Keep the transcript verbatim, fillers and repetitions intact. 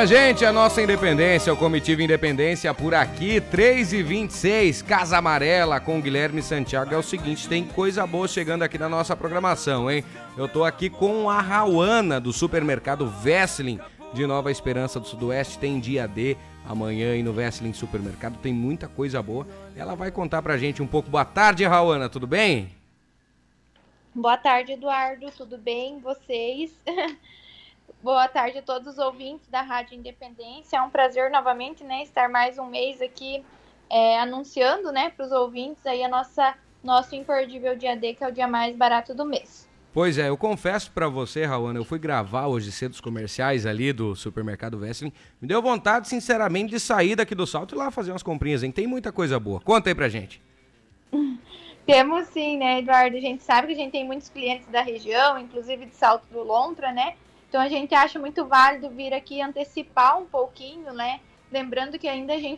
minha gente, a nossa Independência, o Comitiva Independência por aqui, três e vinte e seis, Casa Amarela com Guilherme Santiago. É o seguinte, tem coisa boa chegando aqui na nossa programação, hein? Eu tô aqui com a Rauana do supermercado Vesslin de Nova Esperança do Sudoeste, tem dia D amanhã aí no Vesslin Supermercado, tem muita coisa boa. Ela vai contar pra gente um pouco. Boa tarde, Rauana, tudo bem? Boa tarde, Eduardo, tudo bem? Vocês? Boa tarde a todos os ouvintes da Rádio Independência. É um prazer novamente, né, estar mais um mês aqui é, anunciando, né, para os ouvintes aí a nossa nosso imperdível dia D, que é o dia mais barato do mês. Pois é, eu confesso pra você, Rauana, eu fui gravar hoje cedo os comerciais ali do supermercado Vesslin. Me deu vontade, sinceramente, de sair daqui do Salto e lá fazer umas comprinhas, hein? Tem muita coisa boa. Conta aí pra gente. Temos sim, né, Eduardo? A gente sabe que a gente tem muitos clientes da região, inclusive de Salto do Lontra, né? Então a gente acha muito válido vir aqui antecipar um pouquinho, né? Lembrando que ainda a gente